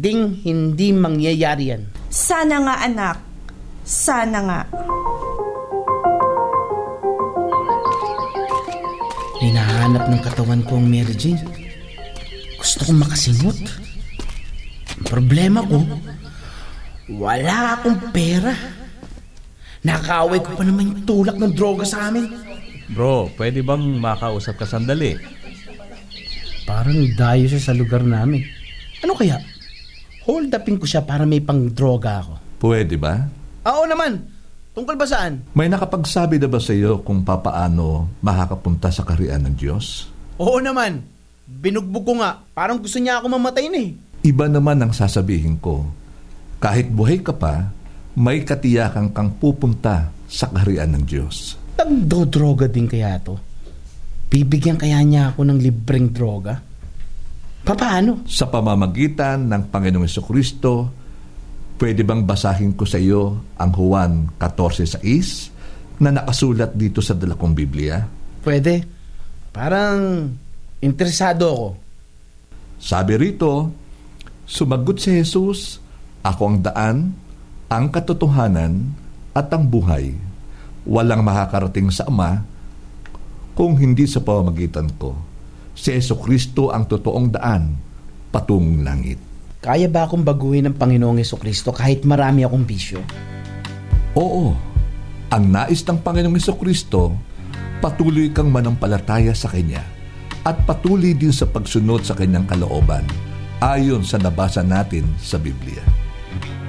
hinding hindi mangyayari yan. Sana nga, anak. Sana nga. Hinahanap ng katawan ko ang Mary Jane. Gusto kong makasingot. Ang problema ko, wala akong pera. Nakaaway ko pa naman yung tulak ng droga sa amin. Bro, pwede bang makausap ka sandali? Parang dayo siya sa lugar namin. Ano kaya? Hold upin ko siya para may pang-droga ako. Pwede ba? Oo naman. Tungkol ba saan? May nakapagsabi na ba sa iyo kung papaano makakapunta sa kaharian ng Diyos? Oo naman. Binugbog ko nga. Parang gusto niya ako mamatay na eh. Iba naman ang sasabihin ko. Kahit buhay ka pa, may katiyakan kang pupunta sa kaharian ng Diyos. Nagdodroga din kaya to? Bibigyan kaya niya ako ng libreng droga? Paano? Sa pamamagitan ng Panginoong Jesucristo, pwede bang basahin ko sa iyo ang Juan 14:6 na nakasulat dito sa dala kong Biblia? Pwede. Parang interesado ako. Sabi rito, sumagot si Jesus, "Ako ang daan, ang katotohanan, at ang buhay. Walang makakarating sa Ama kung hindi sa pamamagitan ko. Si Jesucristo ang totoong daan patungong langit." Kaya ba akong baguhin ng Panginoong Jesucristo kahit marami akong bisyo? Oo, ang nais ng Panginoong Jesucristo, patuloy kang manampalataya sa Kanya at patuloy din sa pagsunod sa Kanyang kalooban ayon sa nabasa natin sa Biblia.